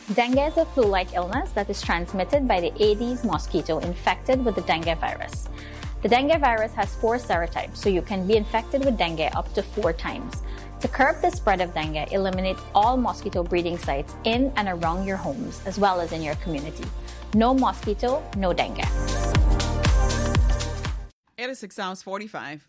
Dengue is a flu-like illness that is transmitted by the Aedes mosquito infected with the dengue virus. The dengue virus has 4 serotypes, so you can be infected with dengue up to 4 times. To curb the spread of dengue, eliminate all mosquito breeding sites in and around your homes, as well as in your community. No mosquito, no dengue. It is 6 hours 45.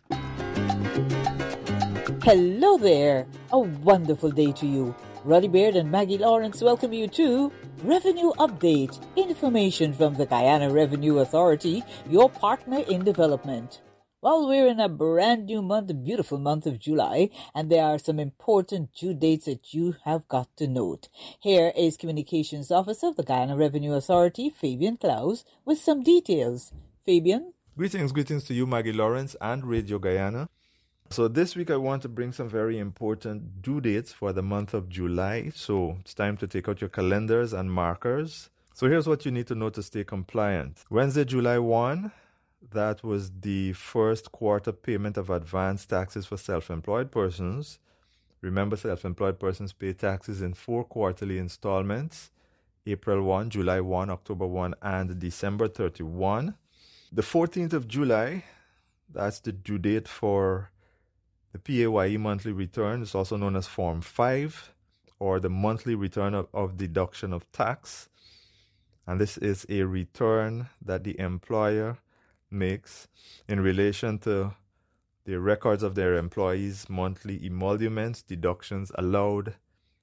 Hello there. A wonderful day to you. Roddy Baird and Maggie Lawrence welcome you to Revenue Update, information from the Guyana Revenue Authority, your partner in development. Well, we're in a brand new month, a beautiful month of July, and there are some important due dates that you have got to note. Here is Communications Officer of the Guyana Revenue Authority, Fabian Klaus, with some details. Fabian? Greetings to you, Maggie Lawrence and Radio Guyana. So this week I want to bring some very important due dates for the month of July. So it's time to take out your calendars and markers. So here's what you need to know to stay compliant. Wednesday, July 1, that was the first quarter payment of advance taxes for self-employed persons. Remember, self-employed persons pay taxes in 4 quarterly installments: April 1, July 1, October 1, and December 31. The 14th of July, that's the due date for the PAYE monthly return. Is also known as Form 5, or the monthly return of deduction of tax. And this is a return that the employer makes in relation to the records of their employees' monthly emoluments, deductions allowed,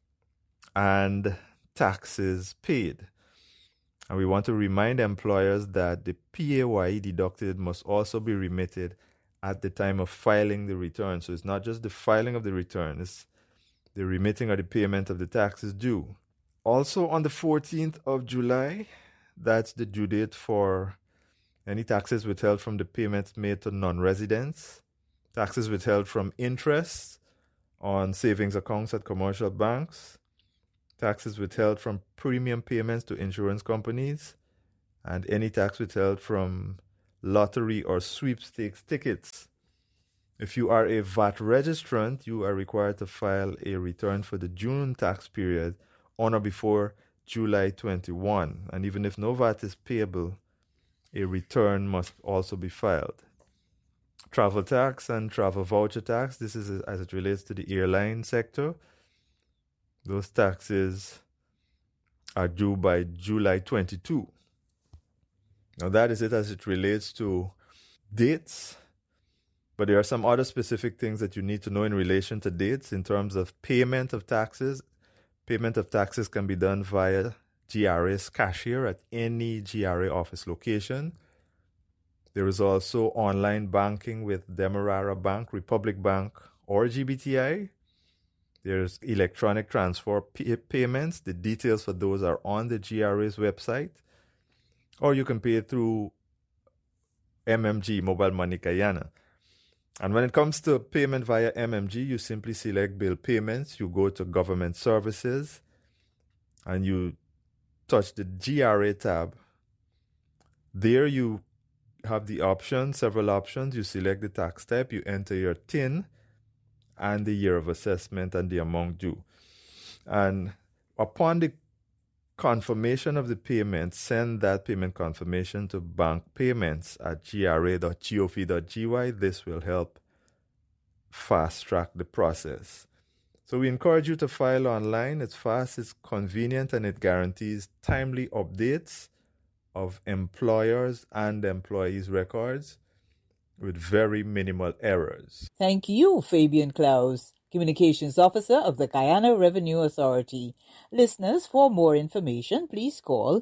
and taxes paid. And we want to remind employers that the PAYE deducted must also be remitted at the time of filing the return. So it's not just the filing of the return, it's the remitting or the payment of the taxes due. Also on the 14th of July, that's the due date for any taxes withheld from the payments made to non-residents, taxes withheld from interest on savings accounts at commercial banks, taxes withheld from premium payments to insurance companies, and any tax withheld from lottery or sweepstakes tickets. If you are a VAT registrant, you are required to file a return for the June tax period on or before July 21. And even if no VAT is payable, a return must also be filed. Travel tax and travel voucher tax, this is as it relates to the airline sector. Those taxes are due by July 22. Now that is it as it relates to dates, but there are some other specific things that you need to know in relation to dates in terms of payment of taxes. Payment of taxes can be done via GRA's cashier at any GRA office location. There is also online banking with Demerara Bank, Republic Bank, or GBTI. There's electronic transfer payments. The details for those are on the GRA's website. Or you can pay through MMG, Mobile Money Guyana. And when it comes to payment via MMG, you simply select Bill Payments. You go to Government Services and you touch the GRA tab. There you have the options, several options. You select the tax type, you enter your TIN and the year of assessment and the amount due. And upon the confirmation of the payment, send that payment confirmation to bank payments at gra.gov.gy. This will help fast track the process. So we encourage you to file online. It's fast, it's convenient, and it guarantees timely updates of employers' and employees' records with very minimal errors. Thank you, Fabian Klaus, Communications Officer of the Guyana Revenue Authority. Listeners, for more information, please call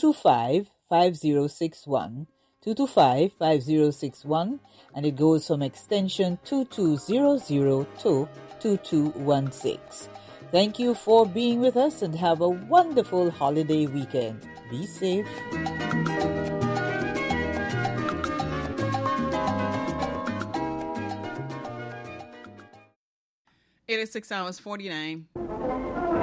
225-5061, 225-5061, and it goes from extension 2200 to 2216. Thank you for being with us and have a wonderful holiday weekend. Be safe. It is 6 hours 49.